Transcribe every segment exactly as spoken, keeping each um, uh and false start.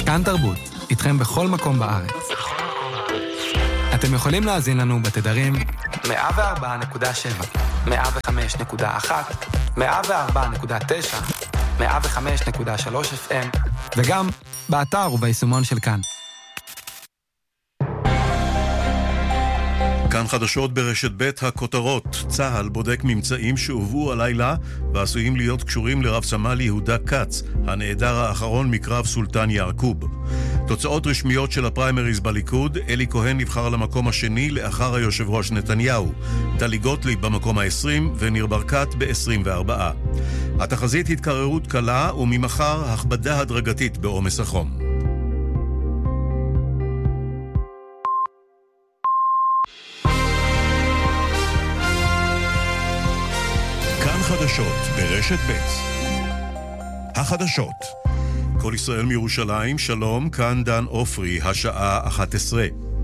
כאן תרבות, איתכם בכל מקום בארץ. אתם יכולים להאזין לנו בתדרים מאה וארבע נקודה שבע, מאה וחמש נקודה אחת, מאה וארבע נקודה תשע, מאה וחמש נקודה שלוש אף אם, וגם באתר וביישומון של כאן. כאן חדשות ברשת ב' הכותרות. צה"ל בודק ממצאים שהובאו הלילה ועשויים להיות קשורים לרב סמל יהודה קץ, הנעדר האחרון מקרב סולטן יעקוב. תוצאות רשמיות של הפריימריז בליכוד, אלי כהן נבחר למקום השני לאחר היושב ראש נתניהו, טלי גוטליב במקום ה-עשרים וניר ברקת ב-עשרים וארבע. התחזית התקררות קלה וממחר הכבדה הדרגתית בעומס החום. חדשות ברשת ב'. החדשות. כל ישראל מירושלים, שלום, כאן דן אופרי, השעה אחת עשרה.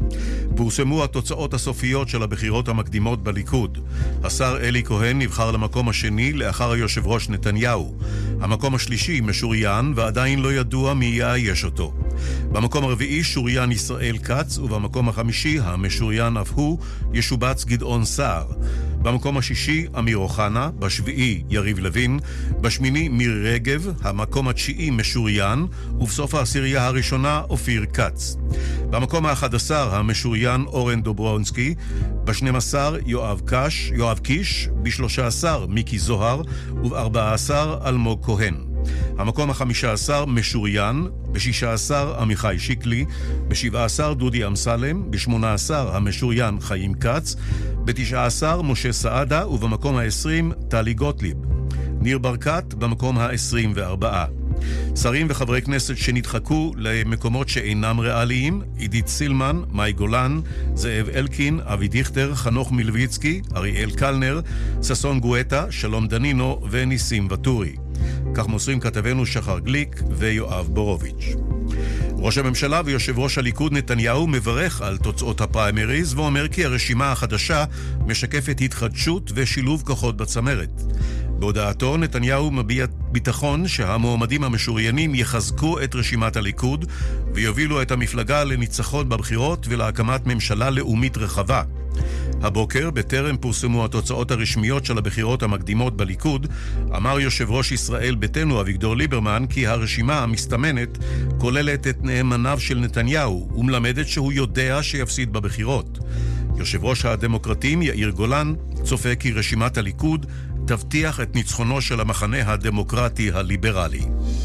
פורסמו התוצאות הסופיות של הבחירות המקדימות בליכוד. השר אלי כהן נבחר למקום השני לאחר היושב ראש נתניהו. המקום השלישי משוריין ועדיין לא ידוע מי יאייש אותו. במקום הרביעי שוריין ישראל קץ, ובמקום החמישי המשוריין אף הוא ישובץ גדעון סער. במקום השישי אמיר אוחנה, בשביעי יריב לוין, בשמיני מירי רגב, המקום התשיעי משוריין, ובסוף העשירייה הראשונה אופיר קץ. במקום האחד עשר המשוריין אורן דוברונסקי, בשנים עשר יואב קש, יואב קיש, בשלושה עשר מיקי זוהר, ובארבעה עשר אלמוג כהן. המקום החמישה עשר משוריין, בשישה עשר עמיחי שיקלי, בשבעה עשר דודי אמסלם, בשמונה עשר המשוריין חיים קץ, בתשעה עשר משה סעדה, ובמקום העשרים טלי גוטליב. ניר ברקת במקום העשרים וארבע. שרים וחברי כנסת שנדחקו למקומות שאינם ריאליים: עידית סילמן, מאי גולן, זאב אלקין, אבי דיכטר, חנוך מלביצקי, אריאל קלנר, ססון גואטה, שלום דנינו וניסים וטורי. כך מוסרים כתבנו שחר גליק ויואב בורוביץ'. ראש הממשלה ויושב ראש הליכוד נתניהו מברך על תוצאות הפריימריז ואומר כי הרשימה החדשה משקפת התחדשות ושילוב כוחות בצמרת. בהודעתו נתניהו מביע ביטחון שהמועמדים המשוריינים יחזקו את רשימת הליכוד ויובילו את המפלגה לניצחון בבחירות ולהקמת ממשלה לאומית רחבה. הבוקר, בטרם פורסמו התוצאות הרשמיות של הבחירות המקדימות בליכוד, אמר יושב ראש ישראל ביתנו אביגדור ליברמן כי הרשימה המסתמנת כוללת את נאמניו של נתניהו ומלמדת שהוא יודע שיפסיד בבחירות. יושב ראש הדמוקרטים יאיר גולן צופה כי רשימת הליכוד תבטיח את ניצחונו של המחנה הדמוקרטי הליברלי.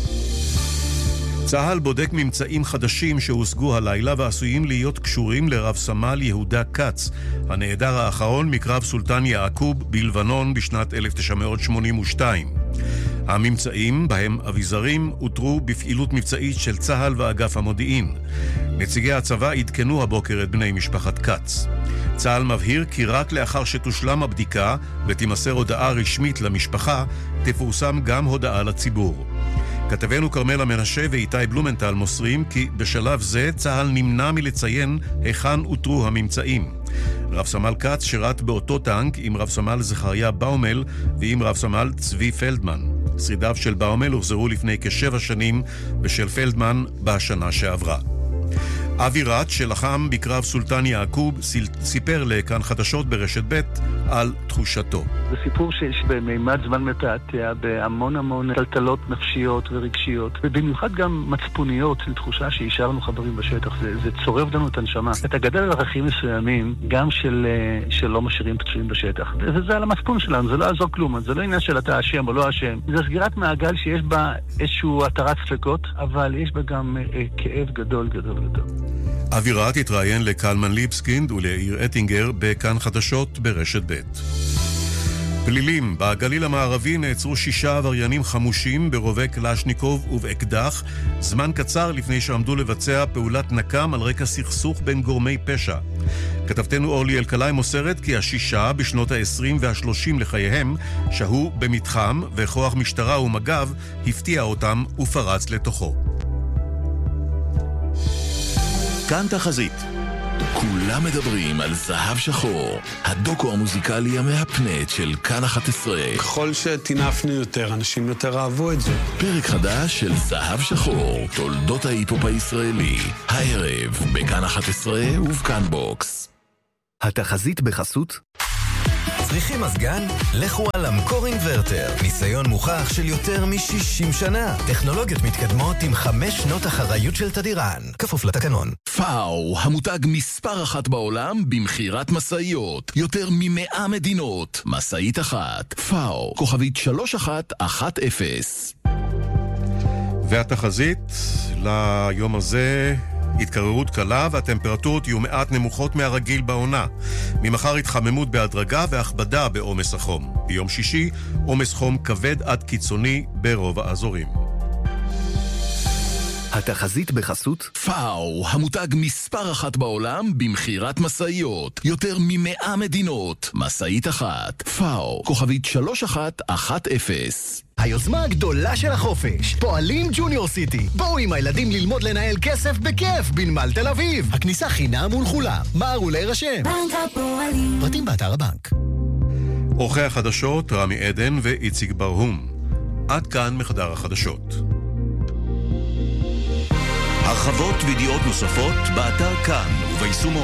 צה"ל בודק ממצאים חדשים שהושגו הלילה ועשויים להיות קשורים לרב סמל יהודה קץ, הנעדר האחרון מקרב סולטן יעקוב בלבנון בשנת אלף תשע מאות שמונים ושתיים. הממצאים, בהם אביזרים, הותרו בפעילות מבצעית של צה"ל ואגף המודיעין. נציגי הצבא עדכנו הבוקר את בני משפחת קץ. צה"ל מבהיר כי רק לאחר שתושלם הבדיקה ותימסר הודעה רשמית למשפחה, תפורסם גם הודעה לציבור. כתבנו קרמלה מנשה ואיתי בלומנטל מוסרים כי בשלב זה צה"ל נמנע מלציין היכן הותרו הממצאים. רב סמל קץ שירת באותו טנק עם רב סמל זכריה באומל ועם רב סמל צבי פלדמן. שרידיו של באומל הוחזרו לפני כשבע שנים ושל פלדמן בשנה שעברה. אבי רט שלחם בקרב סולטן יעקוב סיפר לכאן חדשות ברשת ב' על תחושתו. זה סיפור שיש במימד זמן מתעתע בהמון המון טלטלות נפשיות ורגשיות, ובמיוחד גם מצפוניות של תחושה שהשארנו חברים בשטח. זה, זה צורב לנו את הנשמה. אתה גדל על ערכים מסוימים, גם של, של לא משאירים פצועים בשטח. וזה על המצפון שלנו, זה לא יעזור כלום. זה לא עניין של אתה אשם או לא אשם. זה סגירת מעגל שיש בה איזשהו התרת ספקות, אבל יש בה גם אה, כאב גדול גדול גדול. אווירת התראיין לקלמן ליבסקינד ולעיר אטינגר בכאן חדשות ברשת ב'. פלילים, בגליל המערבי נעצרו שישה עבריינים חמושים ברובי קלשניקוב ובאקדח, זמן קצר לפני שעמדו לבצע פעולת נקם על רקע סכסוך בין גורמי פשע. כתבתנו אורלי אלקלעי מוסרת כי השישה בשנות ה-עשרים וה-שלושים לחייהם שהו במתחם וכוח משטרה ומג"ב הפתיע אותם ופרץ לתוכו. כאן תחזית. כולם מדברים על זהב שחור, הדוקו המוזיקלי המהפנט של כאן אחת עשרה. ככל שתינפנו יותר, אנשים יותר אהבו את זה. פרק חדש של זהב שחור, תולדות ההיפופ הישראלי, הערב בכאן אחת עשרה ובכאן בוקס. התחזית בחסות צריכים מזגן? לכו על אמקור אינברטר. ניסיון מוכח של יותר מ-שישים שנה. טכנולוגיות מתקדמות עם חמש שנות אחריות של תדירן. כפוף לתקנון. פאו, המותג מספר אחת בעולם במחירת מסעיות. יותר מ-מאה מדינות. מסעית אחת. פאו, כוכבית שלוש אחת אחת אפס. והתחזית ליום הזה... התקררות קלה והטמפרטורות יהיו מעט נמוכות מהרגיל בעונה. ממחר התחממות בהדרגה והכבדה בעומס החום. ביום שישי, עומס חום כבד עד קיצוני ברוב האזורים. התחזית בחסות פאו, המותג מספר אחת בעולם במחירת מסעיות. יותר מ-מאה מדינות. מסעית אחת. פאו, כוכבית שלוש אחת אחת אפס. היוזמה הגדולה של החופש, פועלים ג'וניור סיטי. בואו עם הילדים ללמוד לנהל כסף בכיף בנמל תל אביב. הכניסה חינם ולכולם. מהרו להירשם. בנק הפועלים. פרטים באתר הבנק. אורחי החדשות רמי עדן ואיציק ברהום. עד כאן מחדר החדשות. הרחבות וידיעות נוספות באתר כאן וביישומון.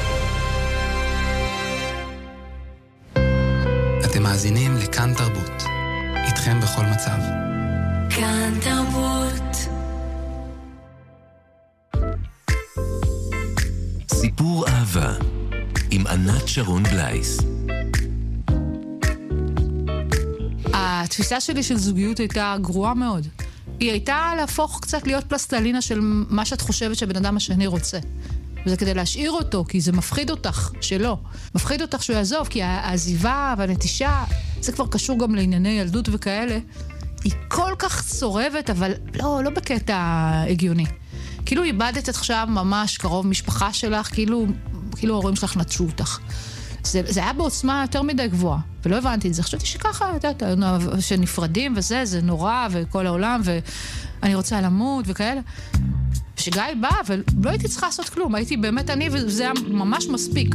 אתם מאזינים לכאן תרבות. איתכם בכל מצב. כאן תרבות. סיפור אהבה עם ענת שרון בלייס. התפיסה שלי של זוגיות הייתה גרועה מאוד. היא הייתה להפוך קצת להיות פלסטלינה של מה שאת חושבת שבן אדם השני רוצה. וזה כדי להשאיר אותו, כי זה מפחיד אותך שלא. מפחיד אותך שהוא יעזוב, כי העזיבה והנטישה, זה כבר קשור גם לענייני ילדות וכאלה. היא כל כך צורבת, אבל לא, לא בקטע הגיוני. כאילו איבדת עכשיו ממש קרוב משפחה שלך, כאילו, כאילו ההורים שלך נטשו אותך. זה, זה היה בעוצמה יותר מדי גבוהה, ולא הבנתי את זה. חשבתי שככה, יודעת, שנפרדים וזה, זה נורא, וכל העולם, ואני רוצה למות וכאלה. שגיא בא, ולא הייתי צריכה לעשות כלום, הייתי באמת אני, וזה היה ממש מספיק.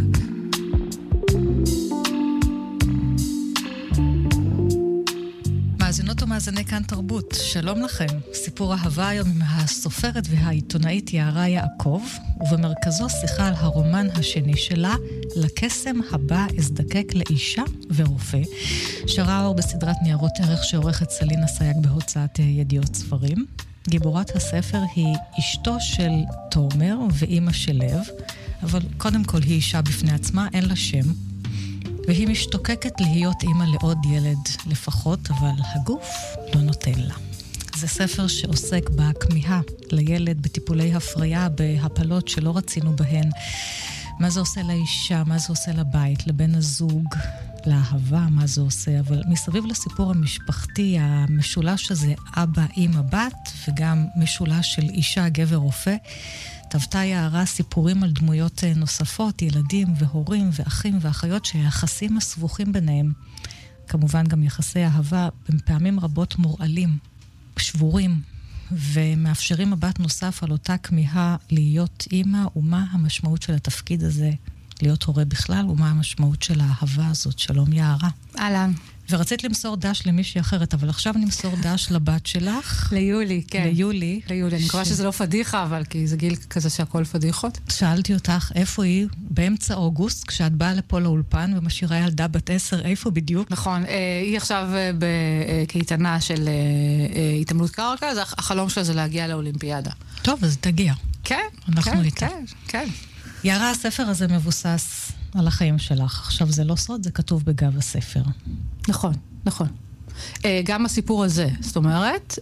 מאזינות ומאזיני כאן תרבות, שלום לכם. סיפור אהבה היום עם הסופרת והעיתונאית יערה יעקב, ובמרכזו שיחה על הרומן השני שלה, לקסם הבא אזדקק לאישה ורופא, שראה אור בסדרת ניירות ערך שעורכת סלינה סייג בהוצאת ידיעות ספרים. גיבורת הספר היא אשתו של תומר ואימא של לב, אבל קודם כל היא אישה בפני עצמה, אין לה שם, והיא משתוקקת להיות אימא לעוד ילד לפחות, אבל הגוף לא נותן לה. זה ספר שעוסק בכמיהה לילד, בטיפולי הפריה, בהפלות שלא רצינו בהן. מה זה עושה לאישה, מה זה עושה לבית, לבן הזוג, לאהבה, מה זה עושה. אבל מסביב לסיפור המשפחתי, המשולש הזה, אבא, אמא, בת, וגם משולש של אישה, גבר, רופא, טבתה יערה סיפורים על דמויות נוספות, ילדים והורים ואחים ואחיות שהיחסים הסבוכים ביניהם, כמובן גם יחסי אהבה, בפעמים רבות מורעלים, שבורים, ומאפשרים מבט נוסף על אותה כמיהה להיות אימא, ומה המשמעות של התפקיד הזה להיות הורה בכלל, ומה המשמעות של האהבה הזאת. שלום יערה. אהלן. ורצית למסור דש למישהי אחרת, אבל עכשיו נמסור דש לבת שלך. ליולי, כן. ליולי. ליולי, אני מקווה שזה לא פדיחה, אבל כי זה גיל כזה שהכל פדיחות. שאלתי אותך, איפה היא? באמצע אוגוסט, כשאת באה לפה לאולפן ומשאירה ילדה בת עשר, איפה בדיוק? נכון, היא עכשיו בקייטנה של התעמלות קרקע, אז החלום שלה זה להגיע לאולימפיאדה. טוב, אז תגיע. כן, אנחנו איתה. כן, כן. יערה, הספר הזה מבוסס על החיים שלך. עכשיו זה לא סוד, זה כתוב בגב הספר. נכון, נכון. גם הסיפור הזה, זאת אומרת,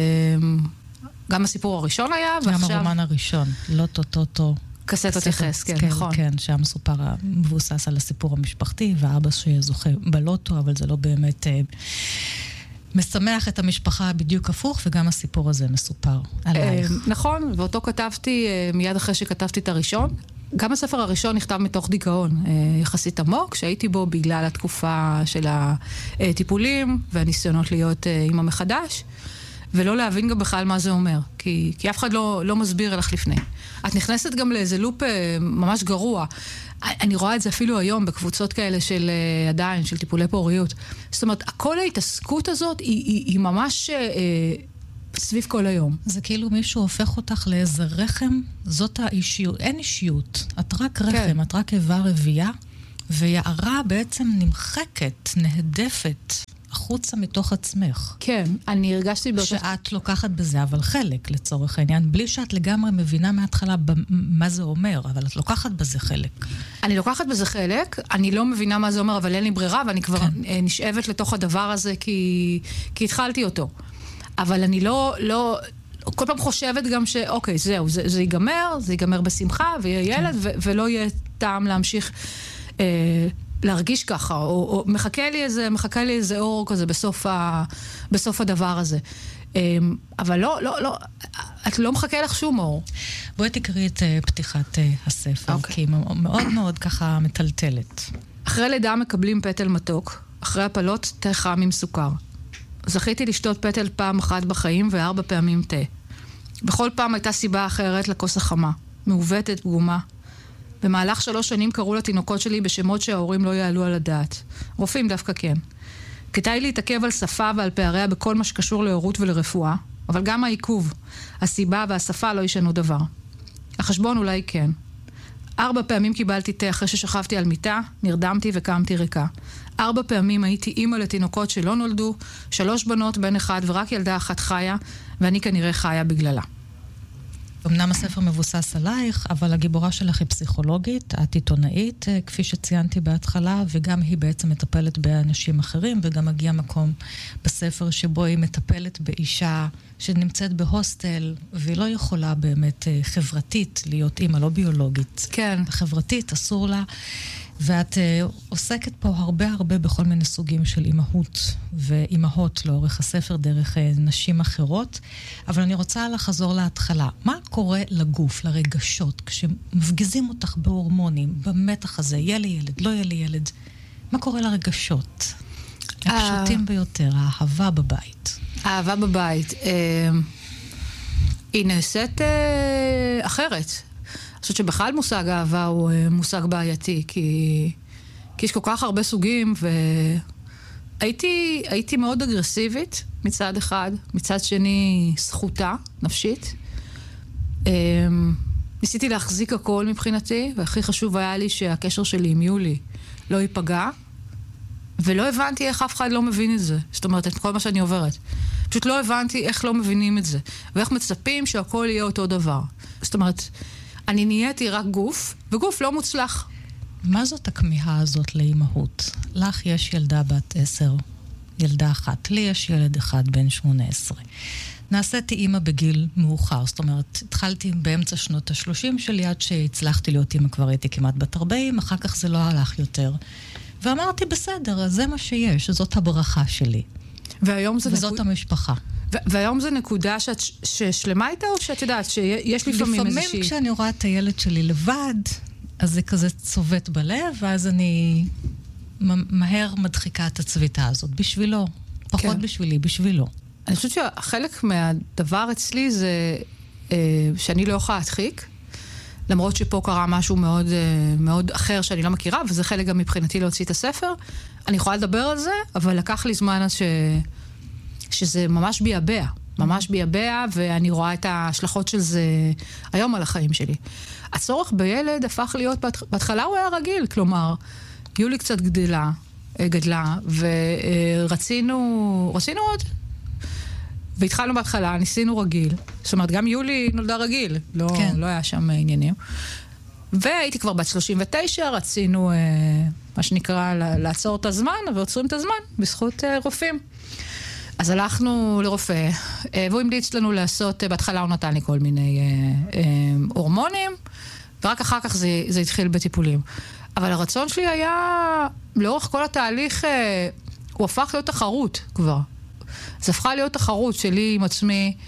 גם הסיפור הראשון היה, ועכשיו... גם הרומן הראשון, לא טו-טו-טו. קסטות יחס, כן, כן, נכון. כן, שם סופר מבוסס על הסיפור המשפחתי, והאבא שזוכה בלוטו, אבל זה לא באמת משמח את המשפחה בדיוק הפוך, וגם הסיפור הזה מסופר עלייך. נכון, ואותו כתבתי מיד אחרי שכתבתי את הראשון. גם הספר הראשון נכתב מתוך דיכאון יחסית עמוק, שהייתי בו בגלל התקופה של הטיפולים והניסיונות להיות אימא מחדש. ולא להבין גם בכלל מה זה אומר, כי, כי אף אחד לא, לא מסביר לך לפני. את נכנסת גם לאיזה לופ ממש גרוע. אני רואה את זה אפילו היום בקבוצות כאלה של עדיין, של טיפולי פוריות. זאת אומרת, כל ההתעסקות הזאת היא, היא, היא ממש אה, סביב כל היום. זה כאילו מישהו הופך אותך לאיזה רחם, זאת האישיות, אין אישיות. את רק רחם, כן. את רק איבה רבייה, ויערה בעצם נמחקת, נהדפת. החוצה מתוך עצמך. כן, אני הרגשתי באותו... שאת לוקחת בזה, אבל חלק לצורך העניין, בלי שאת לגמרי מבינה מההתחלה מה זה אומר, אבל את לוקחת בזה חלק. אני לוקחת בזה חלק, אני לא מבינה מה זה אומר, אבל אין לי ברירה, ואני כבר כן. נשאבת לתוך הדבר הזה, כי, כי התחלתי אותו. אבל אני לא, לא, כל פעם חושבת גם שאוקיי, זהו, זה, זה ייגמר, זה ייגמר בשמחה, ויהיה ילד, כן. ו- ולא יהיה טעם להמשיך... אה, להרגיש ככה, או, או מחכה לי איזה, מחכה לי איזה אור כזה בסוף, ה, בסוף הדבר הזה. אבל לא, לא, לא, את לא מחכה לך שום אור. בואי תקראי את פתיחת הספר, okay. כי היא מאוד מאוד ככה מטלטלת. אחרי לידה מקבלים פטל מתוק, אחרי הפלות תה חם עם סוכר. זכיתי לשתות פטל פעם אחת בחיים וארבע פעמים תה. בכל פעם הייתה סיבה אחרת לכוס החמה, מעוותת, פגומה. במהלך שלוש שנים קראו לתינוקות שלי בשמות שההורים לא יעלו על הדעת. רופאים דווקא כן. כדאי להתעכב על שפה ועל פעריה בכל מה שקשור להורות ולרפואה, אבל גם העיכוב, הסיבה והשפה לא ישנו דבר. החשבון אולי כן. ארבע פעמים קיבלתי תה אחרי ששכבתי על מיטה, נרדמתי וקמתי ריקה. ארבע פעמים הייתי אימא לתינוקות שלא נולדו, שלוש בנות, בן אחד ורק ילדה אחת חיה, ואני כנראה חיה בגללה. אמנם הספר מבוסס עלייך, אבל הגיבורה שלך היא פסיכולוגית, את עיתונאית, כפי שציינתי בהתחלה, וגם היא בעצם מטפלת באנשים אחרים, וגם מגיע מקום בספר שבו היא מטפלת באישה שנמצאת בהוסטל, והיא לא יכולה באמת חברתית להיות אימא, לא ביולוגית. כן. חברתית, אסור לה. ואת uh, עוסקת פה הרבה הרבה בכל מיני סוגים של אימהות ואימהות לאורך הספר דרך uh, נשים אחרות, אבל אני רוצה לחזור להתחלה. מה קורה לגוף, לרגשות, כשמפגיזים אותך בהורמונים, במתח הזה, יהיה לי ילד, לא יהיה לי ילד? מה קורה לרגשות? הפשוטים ביותר, האהבה בבית. האהבה בבית. היא נעשית אחרת. אני חושבת שבכלל מושג אהבה הוא מושג בעייתי, כי, כי יש כל כך הרבה סוגים, והייתי הייתי מאוד אגרסיבית מצד אחד, מצד שני זכותה נפשית. ניסיתי להחזיק הכל מבחינתי, והכי חשוב היה לי שהקשר שלי עם יולי לא ייפגע, ולא הבנתי איך אף אחד לא מבין את זה. זאת אומרת, את כל מה שאני עוברת. פשוט לא הבנתי איך לא מבינים את זה, ואיך מצפים שהכל יהיה אותו דבר. זאת אומרת, אני נהייתי רק גוף, וגוף לא מוצלח. מה זאת הכמיהה הזאת לאימהות? לך יש ילדה בת עשר, ילדה אחת. לי יש ילד אחד בן שמונה עשרה. נעשיתי אימא בגיל מאוחר, זאת אומרת, התחלתי באמצע שנות השלושים שלי, עד שהצלחתי להיות אימא, כבר הייתי כמעט בת ארבעים, אחר כך זה לא הלך יותר. ואמרתי, בסדר, זה מה שיש, זאת הברכה שלי. והיום זה וזאת נקוד... המשפחה. והיום זה נקודה שאת ששלמה איתה, או שאת יודעת שיש לפעמים איזושהי... לפעמים כשאני רואה את הילד שלי לבד, אז זה כזה צובט בלב, ואז אני מהר מדחיקה את הצביטה הזאת. בשבילו, פחות כן. בשבילי, בשבילו. אני חושבת שהחלק מהדבר אצלי זה אה, שאני לא יכולה להדחיק, למרות שפה קרה משהו מאוד, אה, מאוד אחר שאני לא מכירה, וזה חלק גם מבחינתי להוציא את הספר. אני יכולה לדבר על זה, אבל לקח לי זמן אז ש... שזה ממש ביאבע, ממש ביאבע, ואני רואה את ההשלכות של זה היום על החיים שלי. הצורך בילד הפך להיות, בהתחלה הוא היה רגיל, כלומר, יולי קצת גדלה, גדלה, ורצינו, רצינו עוד. והתחלנו בהתחלה, ניסינו רגיל. זאת אומרת, גם יולי נולדה רגיל, לא, כן. לא היה שם עניינים. והייתי כבר בת שלושים ותשע, רצינו, מה שנקרא, לעצור את הזמן, ועוצרים את הזמן בזכות רופאים. אז הלכנו לרופא, והוא המליץ לנו לעשות, בהתחלה הוא נתן לי כל מיני הורמונים, ורק אחר כך זה, זה התחיל בטיפולים. אבל הרצון שלי היה, לאורך כל התהליך, הוא הפך להיות תחרות כבר. זה הפכה להיות תחרות שלי עם עצמי,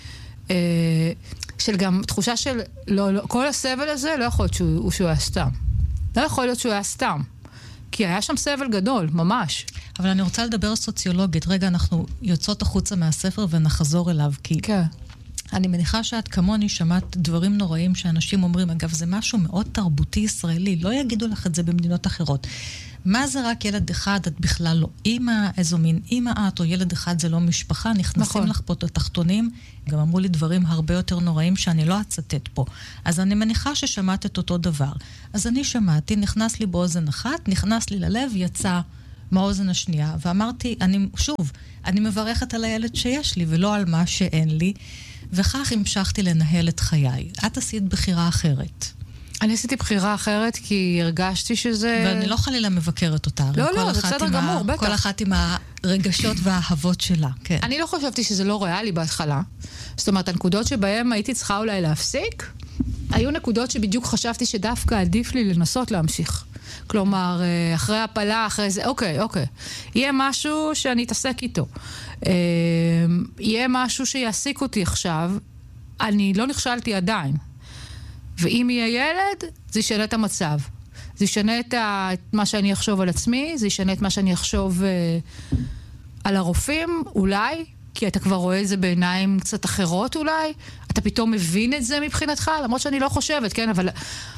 של גם תחושה של, לא, לא, כל הסבל הזה לא יכול להיות שהוא, שהוא היה סתם. לא יכול להיות שהוא היה סתם. כי כי היה שם סבל גדול, ממש. אבל אני רוצה לדבר סוציולוגית. רגע, אנחנו יוצאות החוצה מהספר ונחזור אליו, כי... כן. אני מניחה שאת כמוני שמעת דברים נוראים שאנשים אומרים, אגב, זה משהו מאוד תרבותי ישראלי, לא יגידו לך את זה במדינות אחרות. מה זה רק ילד אחד, את בכלל לא אימא, איזו מין אימא את, או ילד אחד זה לא משפחה, נכנסים נכון. לך פה את התחתונים, גם אמרו לי דברים הרבה יותר נוראים שאני לא אצטט פה. אז אני מניחה ששמעת את אותו דבר. אז אני שמעתי, נכנס לי באוזן אחת, נכנס לי ללב, יצא מהאוזן השנייה, ואמרתי, אני, שוב, אני מברכת על הילד שיש לי, ולא על מה שאין לי, וכך המשכתי לנהל את חיי. את עשית בחירה אחרת. אני עשיתי בחירה אחרת כי הרגשתי שזה... ואני לא חלילה מבקרת אותה. לא, לא, זה בסדר גמור, בטח. כל אחת עם הרגשות והאהבות שלה, כן. אני לא חשבתי שזה לא ריאלי בהתחלה. זאת אומרת, הנקודות שבהן הייתי צריכה אולי להפסיק, היו נקודות שבדיוק חשבתי שדווקא עדיף לי לנסות להמשיך. כלומר, אחרי הפלה, אחרי זה, אוקיי, אוקיי. יהיה משהו שאני אתעסק איתו. יהיה משהו שיעסיק אותי עכשיו. אני לא נכשלתי עדיין. ואם יהיה ילד, זה ישנה את המצב. זה ישנה את, ה... את מה שאני אחשוב על עצמי, זה ישנה את מה שאני אחשוב uh, על הרופאים, אולי, כי אתה כבר רואה את זה בעיניים קצת אחרות אולי. אתה פתאום מבין את זה מבחינתך, למרות שאני לא חושבת, כן? אבל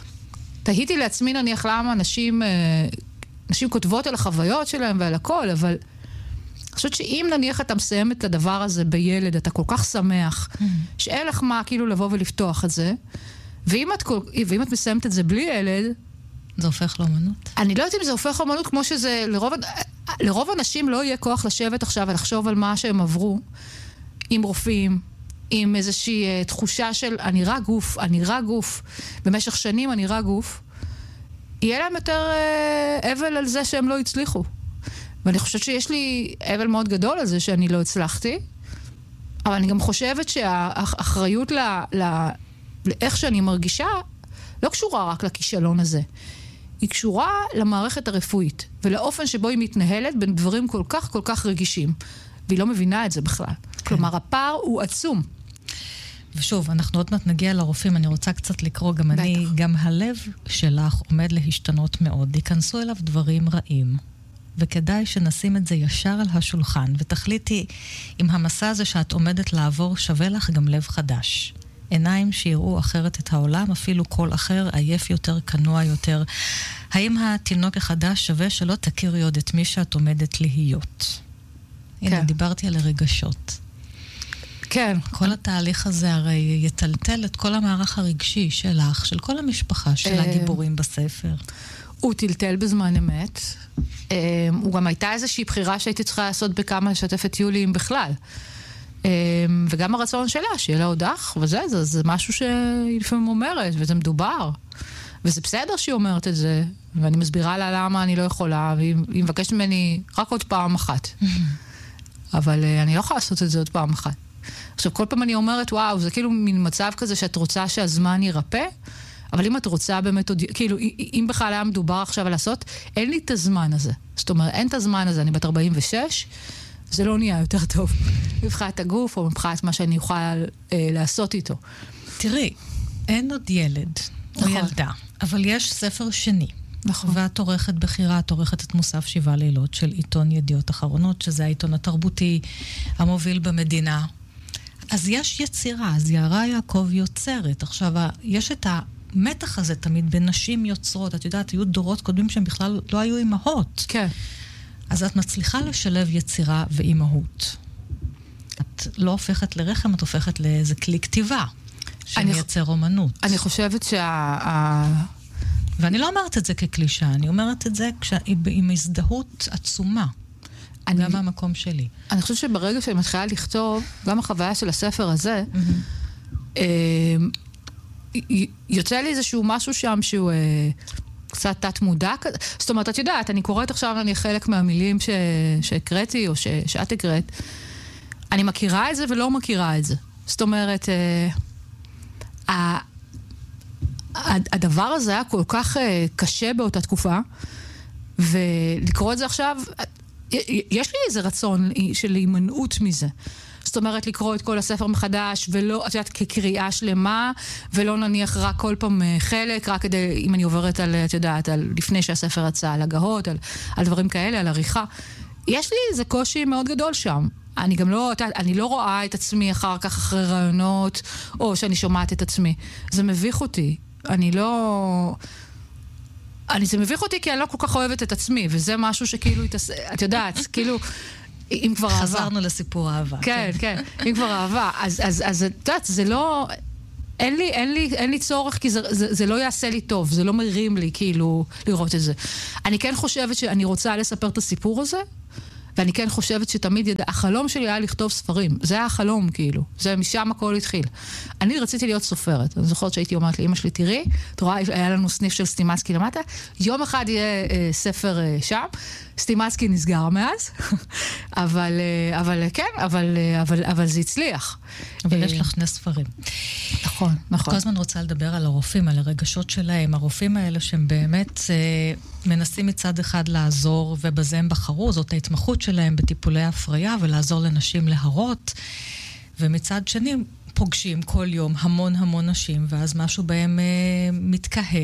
תהיתי לעצמי נניח למה אנשים, אנשים כותבות על החוויות שלהם ועל הכל, אבל אני חושבת שאם נניח אתה מסיים את הדבר הזה בילד, אתה כל כך שמח, mm-hmm. שאין לך מה כאילו לבוא ולפתוח את זה, ואם את, ואם את מסיימת את זה בלי ילד, זה הופך לאמנות. אני לא יודעת אם זה הופך לאמנות כמו שזה, לרוב, לרוב אנשים לא יהיה כוח לשבת עכשיו ולחשוב על מה שהם עברו, עם רופאים, עם איזושהי uh, תחושה של אני רע גוף, אני רע גוף, במשך שנים אני רע גוף, יהיה להם יותר uh, אבל על זה שהם לא הצליחו. ואני חושבת שיש לי אבל מאוד גדול על זה שאני לא הצלחתי, אבל אני גם חושבת שהאחריות ל, ל, לאיך שאני מרגישה לא קשורה רק לכישלון הזה. היא קשורה למערכת הרפואית, ולאופן שבו היא מתנהלת בין דברים כל כך כל כך רגישים. והיא לא מבינה את זה בכלל. כן. כלומר, הפער הוא עצום. ושוב, אנחנו עוד מעט נגיע לרופאים, אני רוצה קצת לקרוא, גם בטח. אני, גם הלב שלך עומד להשתנות מאוד. ייכנסו אליו דברים רעים, וכדאי שנשים את זה ישר על השולחן, ותחליטי אם המסע הזה שאת עומדת לעבור שווה לך גם לב חדש. עיניים שיראו אחרת את העולם, אפילו כל אחר, עייף יותר, כנוע יותר. האם התינוק החדש שווה שלא תכירי עוד את מי שאת עומדת להיות? הנה, כן. דיברתי על הרגשות. כן. כל התהליך הזה הרי יטלטל את כל המערך הרגשי שלך, של כל המשפחה של הגיבורים בספר. הוא טלטל בזמן אמת. הוא גם הייתה איזושהי בחירה שהייתי צריכה לעשות בכמה לשתף את יולי עם בכלל. וגם הרצון שלה, שיהיה לה עוד אח, וזה, זה, זה משהו שהיא לפעמים אומרת, וזה מדובר. וזה בסדר שהיא אומרת את זה, ואני מסבירה לה למה אני לא יכולה, והיא מבקשת ממני רק עוד פעם אחת. אבל אני לא יכולה לעשות את זה עוד פעם אחת. עכשיו, כל פעם אני אומרת, וואו, זה כאילו מין מצב כזה שאת רוצה שהזמן יירפא, אבל אם את רוצה באמת עוד, כאילו, אם בכלל היה מדובר עכשיו על לעשות, אין לי את הזמן הזה. זאת אומרת, אין את הזמן הזה, אני בת ארבעים ושש, זה לא נהיה יותר טוב. מבחינת הגוף, או מבחינת מה שאני אוכל אה, לעשות איתו. תראי, אין עוד ילד, נכון. או ילדה, אבל יש ספר שני. נכון. ואת עורכת בחירה, את עורכת את מוסף שבעה לילות של עיתון ידיעות אחרונות, שזה העיתון התרבותי המוביל במדינה. אז יש יצירה, אז יערה יעקב יוצרת. עכשיו, יש את המתח הזה תמיד בין נשים יוצרות. את יודעת, היו דורות קודמים שהם בכלל לא היו אימהות. כן. אז את מצליחה לשלב יצירה ואימהות. את לא הופכת לרחם, את הופכת לאיזה כלי כתיבה, שמייצר אומנות. אני חושבת שה... ואני לא אומרת את זה כקלישה, אני אומרת את זה כש... עם הזדהות עצומה. אני... גם מהמקום שלי. אני חושבת שברגע שאני מתחילה לכתוב, גם החוויה של הספר הזה, mm-hmm. יוצא לי איזשהו משהו שם שהוא קצת תת מודע. זאת אומרת, את יודעת, אני קוראת עכשיו, אני חלק מהמילים ש... שהקראתי, או ש... שאת הקראת, אני מכירה את זה ולא מכירה את זה. זאת אומרת, ה... הדבר הזה היה כל כך קשה באותה תקופה, ולקרוא את זה עכשיו, יש לי איזה רצון של להימנעות מזה. זאת זאת אומרת לקרוא את כל הספר מחדש, ולא, את יודעת, כקריאה שלמה, ולא נניח רק כל פעם חלק, רק כדי, אם אני עוברת על, את יודעת, על, לפני שהספר יצא, על הגהות, על, על דברים כאלה, על עריכה. יש לי איזה קושי מאוד גדול שם. אני גם לא, אני לא רואה את עצמי אחר כך אחרי רעיונות, או שאני שומעת את עצמי. זה מביך אותי. אני לא... אני, זה מביך אותי כי אני לא כל כך אוהבת את עצמי, וזה משהו שכאילו, את יודעת, כאילו, אם כבר אהבה. חזרנו לסיפור אהבה. כן, כן, אם כבר אהבה. אז, אז, אז, את יודעת, זה לא... אין לי, אין לי, אין לי צורך, כי זה, זה, זה לא יעשה לי טוב, זה לא מרים לי, כאילו, לראות את זה. אני כן חושבת שאני רוצה לספר את הסיפור הזה, ואני כן חושבת שתמיד ידע, החלום שלי היה לכתוב ספרים. זה היה החלום, כאילו. זה משם הכל התחיל. אני רציתי להיות סופרת. אני זוכרת שהייתי אומרת לאמא שלי, תראי, את רואה, היה לנו סניף של סטימצקי למטה, יום אחד יהיה אה, ספר אה, שם, סטימצקי נסגר מאז, אבל, אה, אבל כן, אבל, אה, אבל, אבל זה הצליח. אבל יש לך שני ספרים. נכון, נכון. כל הזמן רוצה לדבר על הרופאים, על הרגשות שלהם. הרופאים האלה שהם באמת אה, מנסים מצד אחד לעזור, ובזה הם בחרו, זאת ההתמחות שלהם בטיפולי הפריה, ולעזור לנשים להרות, ומצד שני פוגשים כל יום המון המון נשים, ואז משהו בהם אה, מתקהה.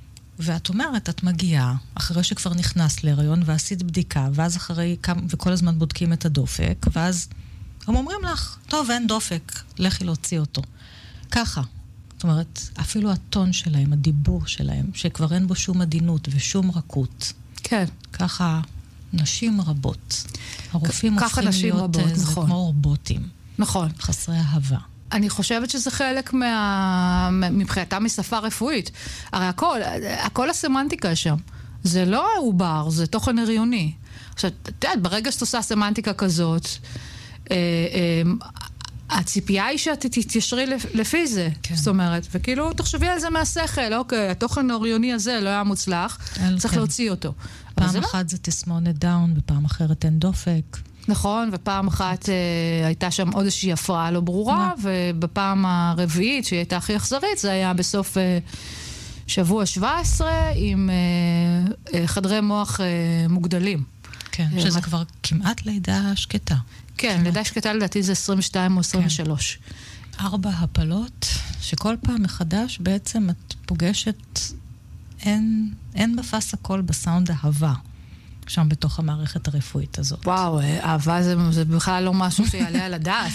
ואת אומרת, את מגיעה, אחרי שכבר נכנס להיריון, ועשית בדיקה, ואז אחרי, וכל הזמן בודקים את הדופק, ואז הם אומרים לך, טוב, אין דופק, לכי להוציא אותו. ככה. זאת אומרת, אפילו הטון שלהם, הדיבור שלהם, שכבר אין בו שום עדינות ושום רכות. כן. ככה נשים רבות. הרופאים הופכים להיות רבות, זה נכון. כמו רובוטים. נכון. חסרי אהבה. אני חושבת שזה חלק מה... מבחינתה משפה רפואית. הרי הכל, הכל הסמנטיקה שם. זה לא עובר, זה תוכן הריוני. עכשיו, את יודעת, ברגע שאת עושה סמנטיקה כזאת, אה, אה, הציפייה היא שאת תתיישרי לפי זה. כן. זאת אומרת, וכאילו, תחשבי על זה מהשכל, אוקיי, התוכן ההריוני הזה לא היה מוצלח, צריך כן. להוציא אותו. פעם אחת זה תסמונת דאון, ופעם אחרת אין דופק. נכון, ופעם אחת אה, הייתה שם עוד איזושהי הפרעה לא ברורה, ובפעם הרביעית, שהיא הייתה הכי אכזרית, זה היה בסוף אה, שבוע שבע עשרה, עם אה, אה, חדרי מוח אה, מוגדלים. כן, אה, שזה מה... כבר כמעט לידה שקטה. כן, כמעט. לידה שקטה לדעתי זה עשרים ושתיים או עשרים ושלוש. כן. ארבע הפלות, שכל פעם מחדש בעצם את פוגשת, אין, אין בפס הכל בסאונד אהבה. שם בתוך המערכת הרפואית הזאת. וואו, אהבה זה, זה בכלל לא משהו שיעלה על הדעת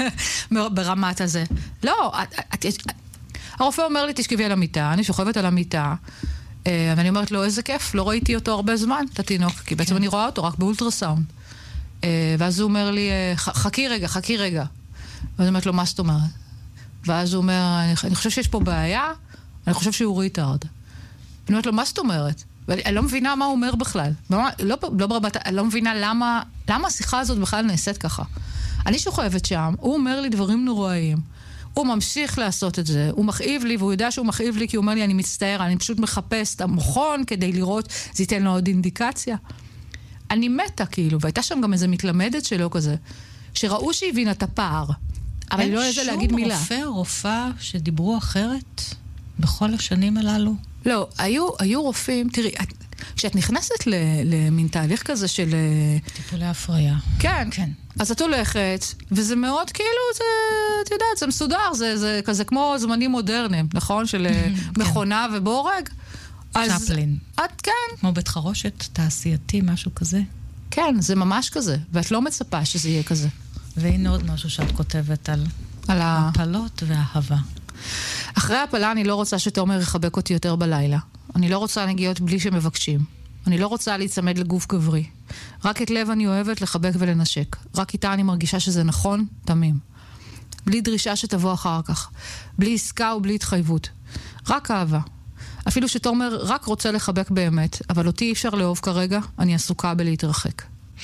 ברמת הזה. לא, את, את, את, הרופא אומר לי, תשכבי על המיטה, אני שוכבת על המיטה, ואני אומרת לו, איזה כיף, לא ראיתי אותו הרבה זמן, את התינוק, כי בעצם אני רואה אותו רק באולטרסאונד. ואז הוא אומר לי, חכי רגע, חכי רגע. ואז אני אומרת לו, מה זאת אומרת? ואז הוא אומר, אני חושב שיש פה בעיה, אני חושב שהוא ריטארד. אני אומרת לו, מה זאת אומרת? ואני לא מבינה מה הוא אומר בכלל. לא, לא ברבת, אני לא מבינה למה, למה השיחה הזאת בכלל נעשית ככה. אני שוכבת שם, הוא אומר לי דברים נוראיים, הוא ממשיך לעשות את זה, הוא מכאיב לי, והוא יודע שהוא מכאיב לי, כי הוא אומר לי, אני מצטער, אני פשוט מחפש את המכון כדי לראות, זה ייתן לו עוד אינדיקציה. אני מתה כאילו, והייתה שם גם איזו מתלמדת שלו כזה, שראו שהבינה את הפער, אבל לא איזה להגיד מילה. אין שום רופא, רופאה שדיברו אחרת בכל השנים הללו? לא, היו, היו רופאים, תראי, את, כשאת נכנסת ל, למין תהליך כזה של... טיפולי הפריה. כן, כן. אז את הולכת, וזה מאוד כאילו, זה, את יודעת, זה מסודר, זה, זה כזה כמו זמנים מודרניים, נכון? של מכונה ובורג. צ'פלין. את, כן. כמו בית חרושת, תעשייתי, משהו כזה. כן, זה ממש כזה, ואת לא מצפה שזה יהיה כזה. והנה עוד משהו שאת כותבת על, על הפלות והאהבה. אחרי הפלה אני לא רוצה שתומר יחבק אותי יותר בלילה. אני לא רוצה נגיעות בלי שמבקשים. אני לא רוצה להצמד לגוף גברי. רק את לב אני אוהבת לחבק ולנשק. רק איתה אני מרגישה שזה נכון, תמים. בלי דרישה שתבוא אחר כך. בלי עסקה ובלי התחייבות. רק אהבה. אפילו שתומר רק רוצה לחבק באמת, אבל אותי אי אפשר לאהוב כרגע, אני עסוקה בלהתרחק.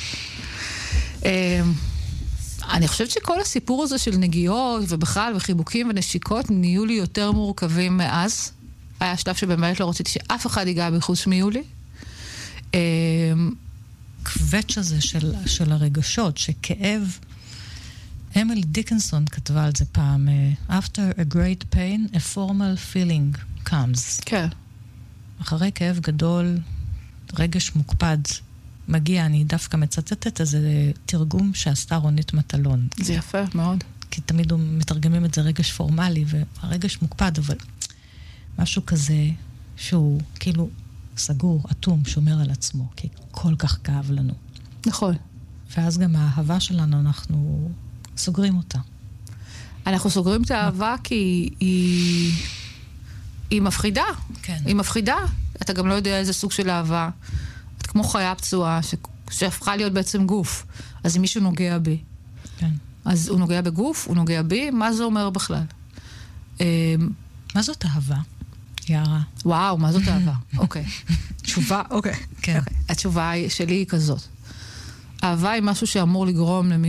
אני חושבת שכל הסיפור הזה של נגיעות ובכלל וחיבוקים ונשיקות נהיו לי יותר מורכבים מאז. היה שלב שבאמת לא רציתי שאף אחד ייגע בחוץ מיולי. כבץ' הזה של, של הרגשות, שכאב, אמילי דיקנסון כתבה על זה פעם, After a great pain, a formal feeling comes. כן. אחרי כאב גדול, רגש מוקפד מגיע, אני דווקא מצטטת איזה תרגום שעשתה רונית מטלון. זה יפה מאוד. כי תמיד מתרגמים את זה רגש פורמלי, והרגש מוקפד, אבל משהו כזה שהוא כאילו סגור, אטום, שומר על עצמו, כי כל כך כאב לנו. נכון. ואז גם האהבה שלנו, אנחנו סוגרים אותה. אנחנו סוגרים את האהבה כי היא, היא מפחידה. כן. היא מפחידה. אתה גם לא יודע איזה סוג של אהבה. את כמו חיה פצועה ש... שהפכה להיות בעצם גוף. אז אם מישהו נוגע בי. כן. אז הוא נוגע בגוף, הוא נוגע בי, מה זה אומר בכלל? מה זאת אהבה? יערה. וואו, מה זאת אהבה? אוקיי. תשובה, אוקיי. כן. התשובה שלי היא כזאת. אהבה היא משהו שאמור לגרום למי